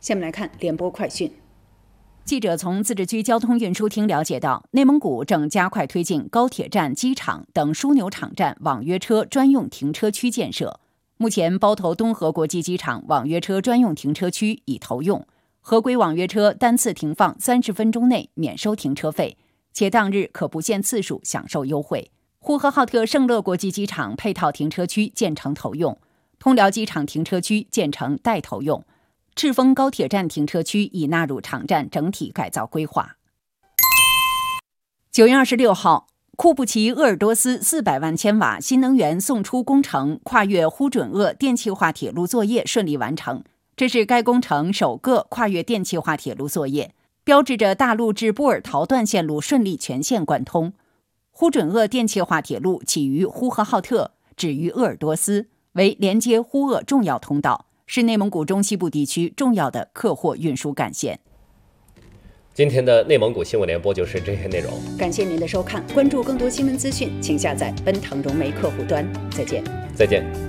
下面来看联播快讯。 记者从自治区交通运输厅了解到，内蒙古正加快推进高铁站、机场等枢纽场站网约车专用停车区建设。目前，包头东河国际机场网约车专用停车区已投用，合规网约车单次停放30分钟内免收停车费，且当日可不限次数享受优惠。呼和浩特圣乐国际机场配套停车区建成投用，通辽机场停车区建成待投用。赤峰高铁站停车区已纳入场站整体改造规划。9月26号，库布齐鄂尔多斯400万千瓦新能源送出工程跨越呼准鄂电气化铁路作业顺利完成，这是该工程首个跨越电气化铁路作业，标志着大路至布尔陶段线路顺利全线贯通。呼准鄂电气化铁路起于呼和浩特，止于鄂尔多斯，为连接呼鄂重要通道，是内蒙古中西部地区重要的客货运输干线。 今天的内蒙古新闻联播就是这些内容， 感谢您的收看，关注更多新闻资讯，请下载奔腾融媒客户端。再见。